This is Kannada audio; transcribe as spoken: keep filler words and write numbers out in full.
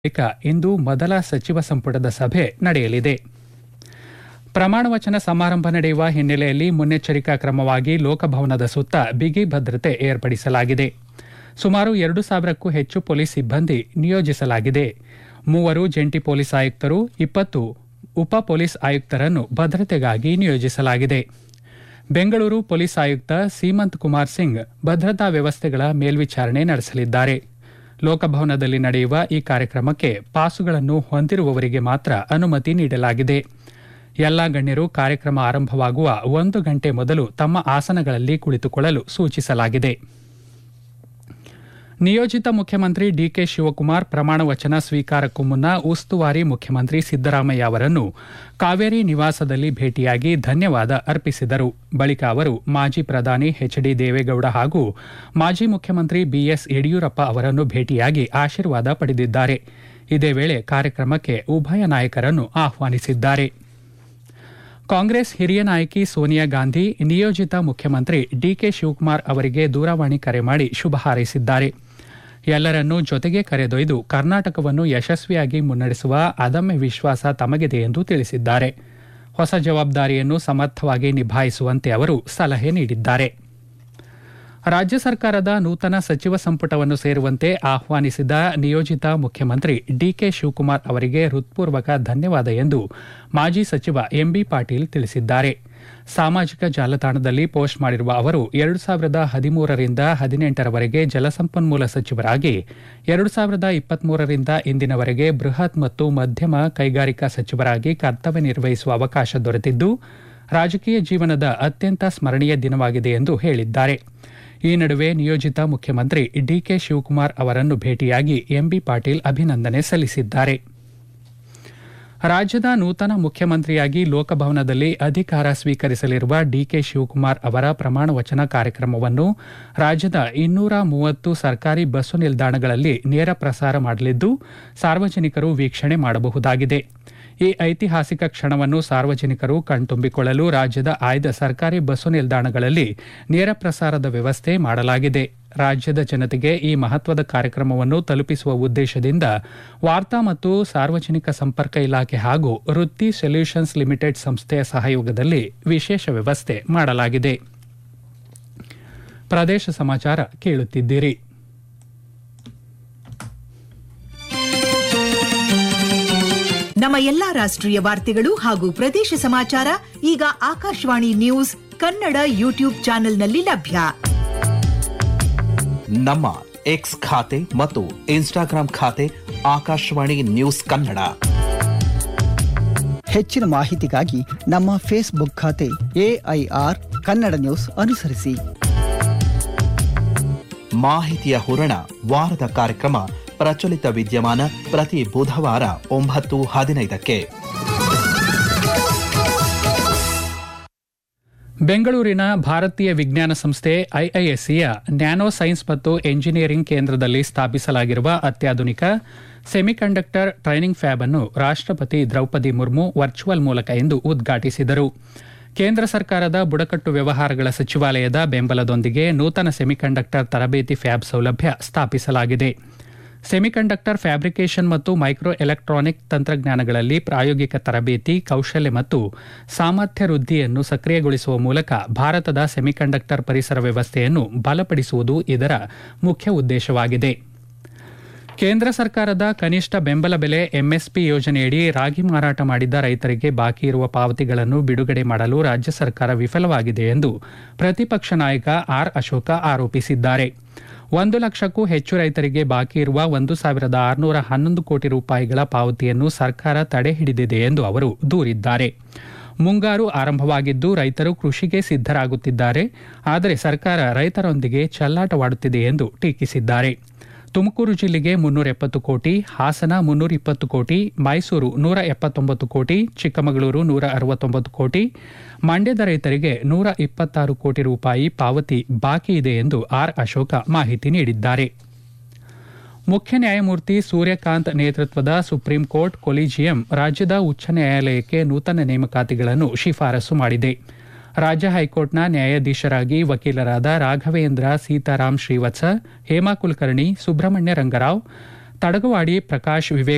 ಬಳಿಕ ಇಂದು ಮೊದಲ ಸಚಿವ ಸಂಪುಟದ ಸಭೆ ನಡೆಯಲಿದೆ. ಪ್ರಮಾಣವಚನ ಸಮಾರಂಭ ನಡೆಯುವ ಹಿನ್ನೆಲೆಯಲ್ಲಿ ಮುನ್ನೆಚ್ಚರಿಕಾ ಕ್ರಮವಾಗಿ ಲೋಕಭವನದ ಸುತ್ತ ಬಿಗಿ ಭದ್ರತೆ ಏರ್ಪಡಿಸಲಾಗಿದೆ. ಸುಮಾರು ಎರಡು ಸಾವಿರಕ್ಕೂ ಹೆಚ್ಚು ಪೊಲೀಸ್ ಸಿಬ್ಬಂದಿ ನಿಯೋಜಿಸಲಾಗಿದೆ. ಮೂವರು ಜಂಟಿ ಪೊಲೀಸ್ ಆಯುಕ್ತರು, ಇಪ್ಪತ್ತು ಉಪ ಪೊಲೀಸ್ ಆಯುಕ್ತರನ್ನು ಭದ್ರತೆಗಾಗಿ ನಿಯೋಜಿಸಲಾಗಿದೆ. ಬೆಂಗಳೂರು ಪೊಲೀಸ್ ಆಯುಕ್ತ ಸೀಮಂತ್ ಕುಮಾರ್ ಸಿಂಗ್ ಭದ್ರತಾ ವ್ಯವಸ್ಥೆಗಳ ಮೇಲ್ವಿಚಾರಣೆ ನಡೆಸಲಿದ್ದಾರೆ. ಲೋಕಭವನದಲ್ಲಿ ನಡೆಯುವ ಈ ಕಾರ್ಯಕ್ರಮಕ್ಕೆ ಪಾಸುಗಳನ್ನು ಹೊಂದಿರುವವರಿಗೆ ಮಾತ್ರ ಅನುಮತಿ ನೀಡಲಾಗಿದೆ. ಎಲ್ಲಾ ಗಣ್ಯರು ಕಾರ್ಯಕ್ರಮ ಆರಂಭವಾಗುವ ಒಂದು ಗಂಟೆ ಮೊದಲು ತಮ್ಮ ಆಸನಗಳಲ್ಲಿ ಕುಳಿತುಕೊಳ್ಳಲು ಸೂಚಿಸಲಾಗಿದೆ. ನಿಯೋಜಿತ ಮುಖ್ಯಮಂತ್ರಿ ಡಿಕೆ ಶಿವಕುಮಾರ್ ಪ್ರಮಾಣ ವಚನ ಸ್ವೀಕಾರಕ್ಕೂ ಮುನ್ನ ಉಸ್ತುವಾರಿ ಮುಖ್ಯಮಂತ್ರಿ ಸಿದ್ದರಾಮಯ್ಯ ಅವರನ್ನು ಕಾವೇರಿ ನಿವಾಸದಲ್ಲಿ ಭೇಟಿಯಾಗಿ ಧನ್ಯವಾದ ಅರ್ಪಿಸಿದರು. ಬಳಿಕ ಅವರು ಮಾಜಿ ಪ್ರಧಾನಿ ಎಚ್ ಡಿ ದೇವೇಗೌಡ ಹಾಗೂ ಮಾಜಿ ಮುಖ್ಯಮಂತ್ರಿ ಬಿಎಸ್ ಯಡಿಯೂರಪ್ಪ ಅವರನ್ನು ಭೇಟಿಯಾಗಿ ಆಶೀರ್ವಾದ ಪಡೆದಿದ್ದಾರೆ. ಇದೇ ವೇಳೆ ಕಾರ್ಯಕ್ರಮಕ್ಕೆ ಉಭಯ ನಾಯಕರನ್ನು ಆಹ್ವಾನಿಸಿದ್ದಾರೆ. ಕಾಂಗ್ರೆಸ್ ಹಿರಿಯ ನಾಯಕಿ ಸೋನಿಯಾ ಗಾಂಧಿ ನಿಯೋಜಿತ ಮುಖ್ಯಮಂತ್ರಿ ಡಿಕೆ ಶಿವಕುಮಾರ್ ಅವರಿಗೆ ದೂರವಾಣಿ ಕರೆ ಮಾಡಿ ಶುಭ ಹಾರೈಸಿದ್ದಾರೆ. ಎಲ್ಲರನ್ನೂ ಜೊತೆಗೆ ಕರೆದೊಯ್ದು ಕರ್ನಾಟಕವನ್ನು ಯಶಸ್ವಿಯಾಗಿ ಮುನ್ನಡೆಸುವ ಅದಮ್ಯ ವಿಶ್ವಾಸ ತಮಗಿದೆ ಎಂದು ತಿಳಿಸಿದ್ದಾರೆ. ಹೊಸ ಜವಾಬ್ದಾರಿಯನ್ನು ಸಮರ್ಥವಾಗಿ ನಿಭಾಯಿಸುವಂತೆ ಅವರು ಸಲಹೆ ನೀಡಿದ್ದಾರೆ. ರಾಜ್ಯ ಸರ್ಕಾರದ ನೂತನ ಸಚಿವ ಸಂಪುಟವನ್ನು ಸೇರುವಂತೆ ಆಹ್ವಾನಿಸಿದ ನಿಯೋಜಿತ ಮುಖ್ಯಮಂತ್ರಿ ಡಿಕೆ ಶಿವಕುಮಾರ್ ಅವರಿಗೆ ಹೃತ್ಪೂರ್ವಕ ಧನ್ಯವಾದ ಎಂದು ಮಾಜಿ ಸಚಿವ ಎಂಬಿ ಪಾಟೀಲ್ ತಿಳಿಸಿದ್ದಾರೆ. ಸಾಮಾಜಿಕ ಜಾಲತಾಣದಲ್ಲಿ ಪೋಸ್ಟ್ ಮಾಡಿರುವ ಅವರು ಎರಡು ಸಾವಿರದ ಹದಿಮೂರರಿಂದ ಹದಿನೆಂಟರವರೆಗೆ ಜಲಸಂಪನ್ಮೂಲ ಸಚಿವರಾಗಿ, ಎರಡು ಸಾವಿರದ ಇಪ್ಪತ್ಮೂರರಿಂದ ಇಂದಿನವರೆಗೆ ಬೃಹತ್ ಮತ್ತು ಮಧ್ಯಮ ಕೈಗಾರಿಕಾ ಸಚಿವರಾಗಿ ಕರ್ತವ್ಯ ನಿರ್ವಹಿಸುವ ಅವಕಾಶ ದೊರೆತಿದ್ದು ರಾಜಕೀಯ ಜೀವನದ ಅತ್ಯಂತ ಸ್ಮರಣೀಯ ದಿನವಾಗಿದೆ ಎಂದು ಹೇಳಿದ್ದಾರೆ. ಈ ನಡುವೆ ನಿಯೋಜಿತ ಮುಖ್ಯಮಂತ್ರಿ ಡಿಕೆ ಶಿವಕುಮಾರ್ ಅವರನ್ನು ಭೇಟಿಯಾಗಿ ಎಂಬಿ ಪಾಟೀಲ್ ಅಭಿನಂದನೆ ಸಲ್ಲಿಸಿದ್ದಾರೆ. ರಾಜ್ಯದ ನೂತನ ಮುಖ್ಯಮಂತ್ರಿಯಾಗಿ ಲೋಕಭವನದಲ್ಲಿ ಅಧಿಕಾರ ಸ್ವೀಕರಿಸಲಿರುವ ಡಿಕೆ ಶಿವಕುಮಾರ್ ಅವರ ಪ್ರಮಾಣ ವಚನ ಕಾರ್ಯಕ್ರಮವನ್ನು ರಾಜ್ಯದ ಇನ್ನೂರ ಮೂವತ್ತು ಸರ್ಕಾರಿ ಬಸ್ಸು ನಿಲ್ದಾಣಗಳಲ್ಲಿ ನೇರ ಪ್ರಸಾರ ಮಾಡಲಿದ್ದು ಸಾರ್ವಜನಿಕರು ವೀಕ್ಷಣೆ ಮಾಡಬಹುದಾಗಿದೆ. ಈ ಐತಿಹಾಸಿಕ ಕ್ಷಣವನ್ನು ಸಾರ್ವಜನಿಕರು ಕಣ್ತುಂಬಿಕೊಳ್ಳಲು ರಾಜ್ಯದ ಆಯ್ದ ಸರ್ಕಾರಿ ಬಸ್ಸು ನಿಲ್ದಾಣಗಳಲ್ಲಿ ನೇರ ಪ್ರಸಾರದ ವ್ಯವಸ್ಥೆ ಮಾಡಲಾಗಿದೆ. ರಾಜ್ಯದ ಜನತೆಗೆ ಈ ಮಹತ್ವದ ಕಾರ್ಯಕ್ರಮವನ್ನು ತಲುಪಿಸುವ ಉದ್ದೇಶದಿಂದ ವಾರ್ತಾ ಮತ್ತು ಸಾರ್ವಜನಿಕ ಸಂಪರ್ಕ ಇಲಾಖೆ ಹಾಗೂ ವೃತ್ತಿ ಸೊಲ್ಯೂಷನ್ಸ್ ಲಿಮಿಟೆಡ್ ಸಂಸ್ಥೆಯ ಸಹಯೋಗದಲ್ಲಿ ವಿಶೇಷ ವ್ಯವಸ್ಥೆ ಮಾಡಲಾಗಿದೆ. ಪ್ರದೇಶ ಸಮಾಚಾರ ಕೇಳುತ್ತಿದ್ದೀರಿ. ನಮ್ಮ ಎಲ್ಲಾ ರಾಷ್ಟ್ರೀಯ ವಾರ್ತೆಗಳು ಹಾಗೂ ಪ್ರದೇಶ ಸಮಾಚಾರ ಈಗ ಆಕಾಶವಾಣಿ ನ್ಯೂಸ್ ಕನ್ನಡ ಯೂಟ್ಯೂಬ್ ಚಾನೆಲ್ನಲ್ಲಿ ಲಭ್ಯ. ನಮ್ಮ ಎಕ್ಸ್ ಖಾತೆ ಮತ್ತು ಇನ್ಸ್ಟಾಗ್ರಾಂ ಖಾತೆ ಆಕಾಶವಾಣಿ ನ್ಯೂಸ್ ಕನ್ನಡ. ಹೆಚ್ಚಿನ ಮಾಹಿತಿಗಾಗಿ ನಮ್ಮ ಫೇಸ್ಬುಕ್ ಖಾತೆ ಎಐಆರ್ ಕನ್ನಡ ನ್ಯೂಸ್ ಅನುಸರಿಸಿ. ಮಾಹಿತಿಯ ಹೂರಣ ವಾರದ ಕಾರ್ಯಕ್ರಮ ಪ್ರಚಲಿತ ವಿದ್ಯಮಾನ ಪ್ರತಿ ಬುಧವಾರ ಒಂಬತ್ತು ಹದಿನೈದಕ್ಕೆ. ಬೆಂಗಳೂರಿನ ಭಾರತೀಯ ವಿಜ್ಞಾನ ಸಂಸ್ಥೆ ಐಐಎಸ್ಸಿಯ ನ್ಯಾನೋ ಸೈನ್ಸ್ ಮತ್ತು ಎಂಜಿನಿಯರಿಂಗ್ ಕೇಂದ್ರದಲ್ಲಿ ಸ್ಥಾಪಿಸಲಾಗಿರುವ ಅತ್ಯಾಧುನಿಕ ಸೆಮಿಕಂಡಕ್ಟರ್ ಟ್ರೈನಿಂಗ್ ಫ್ಯಾಬ್ ಅನ್ನು ರಾಷ್ಟ್ರಪತಿ ದ್ರೌಪದಿ ಮುರ್ಮು ವರ್ಚುವಲ್ ಮೂಲಕ ಇಂದು ಉದ್ಘಾಟಿಸಿದರು. ಕೇಂದ್ರ ಸರ್ಕಾರದ ಬುಡಕಟ್ಟು ವ್ಯವಹಾರಗಳ ಸಚಿವಾಲಯದ ಬೆಂಬಲದೊಂದಿಗೆ ನೂತನ ಸೆಮಿಕಂಡಕ್ಟರ್ ತರಬೇತಿ ಫ್ಯಾಬ್ ಸೌಲಭ್ಯ ಸ್ಥಾಪಿಸಲಾಗಿದೆ. ಸೆಮಿಕಂಡಕ್ಟರ್ ಫ್ಯಾಬ್ರಿಕೇಷನ್ ಮತ್ತು ಮೈಕ್ರೋ ಎಲೆಕ್ಟ್ರಾನಿಕ್ ತಂತ್ರಜ್ಞಾನಗಳಲ್ಲಿ ಪ್ರಾಯೋಗಿಕ ತರಬೇತಿ, ಕೌಶಲ್ಯ ಮತ್ತು ಸಾಮರ್ಥ್ಯ ವೃದ್ಧಿಯನ್ನು ಸಕ್ರಿಯಗೊಳಿಸುವ ಮೂಲಕ ಭಾರತದ ಸೆಮಿಕಂಡಕ್ಟರ್ ಪರಿಸರ ವ್ಯವಸ್ಥೆಯನ್ನು ಬಲಪಡಿಸುವುದು ಇದರ ಮುಖ್ಯ ಉದ್ದೇಶವಾಗಿದೆ. ಕೇಂದ್ರ ಸರ್ಕಾರದ ಕನಿಷ್ಠ ಬೆಂಬಲ ಬೆಲೆ ಎಂಎಸ್ಪಿ ಯೋಜನೆಯಡಿ ರಾಗಿ ಮಾರಾಟ ಮಾಡಿದ್ದ ರೈತರಿಗೆ ಬಾಕಿ ಇರುವ ಪಾವತಿಗಳನ್ನು ಬಿಡುಗಡೆ ಮಾಡಲು ರಾಜ್ಯ ಸರ್ಕಾರ ವಿಫಲವಾಗಿದೆ ಎಂದು ಪ್ರತಿಪಕ್ಷ ನಾಯಕ ಆರ್ ಅಶೋಕ ಆರೋಪಿಸಿದ್ದಾರೆ. ಒಂದು ಲಕ್ಷಕ್ಕೂ ಹೆಚ್ಚು ರೈತರಿಗೆ ಬಾಕಿ ಇರುವ ಒಂದು ಸಾವಿರದ ಆರುನೂರ ಹನ್ನೊಂದು ಕೋಟಿ ರೂಪಾಯಿಗಳ ಪಾವತಿಯನ್ನು ಸರ್ಕಾರ ತಡೆ ಹಿಡಿದಿದೆ ಎಂದು ಅವರು ದೂರಿದ್ದಾರೆ. ಮುಂಗಾರು ಆರಂಭವಾಗಿದ್ದು ರೈತರು ಕೃಷಿಗೆ ಸಿದ್ಧರಾಗುತ್ತಿದ್ದಾರೆ, ಆದರೆ ಸರ್ಕಾರ ರೈತರೊಂದಿಗೆ ಚೆಲ್ಲಾಟವಾಡುತ್ತಿದೆ ಎಂದು ಟೀಕಿಸಿದ್ದಾರೆ. ತುಮಕೂರು ಜಿಲ್ಲೆಗೆ ಮುನ್ನೂರ ಎಪ್ಪತ್ತು ಕೋಟಿ, ಹಾಸನ ಮುನ್ನೂರ ಇಪ್ಪತ್ತು ಕೋಟಿ, ಮೈಸೂರು ನೂರ ಎಪ್ಪತ್ತೊಂಬತ್ತು ಕೋಟಿ, ಚಿಕ್ಕಮಗಳೂರು ನೂರ ಅರವತ್ತೊಂಬತ್ತು ಕೋಟಿ, ಮಂಡ್ಯದ ರೈತರಿಗೆ ನೂರ ಇಪ್ಪತ್ತಾರು ಕೋಟಿ ರೂಪಾಯಿ ಪಾವತಿ ಬಾಕಿ ಇದೆ ಎಂದು ಆರ್ ಅಶೋಕ ಮಾಹಿತಿ ನೀಡಿದ್ದಾರೆ. ಮುಖ್ಯ ನ್ಯಾಯಮೂರ್ತಿ ಸೂರ್ಯಕಾಂತ್ ನೇತೃತ್ವದ ಸುಪ್ರೀಂ ಕೋರ್ಟ್ ಕೊಲಿಜಿಯಂ ರಾಜ್ಯದ ಉಚ್ಚ ನ್ಯಾಯಾಲಯಕ್ಕೆ ನೂತನ ನೇಮಕಾತಿಗಳನ್ನು ಶಿಫಾರಸು ಮಾಡಿದೆ. ರಾಜ್ಯ ಹೈಕೋರ್ಟ್ನ ನ್ಯಾಯಾಧೀಶರಾಗಿ ವಕೀಲರಾದ ರಾಘವೇಂದ್ರ ಸೀತಾರಾಮ್ ಶ್ರೀವತ್ಸ, ಹೇಮಾ ಕುಲಕರ್ಣಿ, ಸುಬ್ರಹ್ಮಣ್ಯ ರಂಗರಾವ್, ತಡಗವಾಡಿ ಪ್ರಕಾಶ್ ವಿವೇಕ್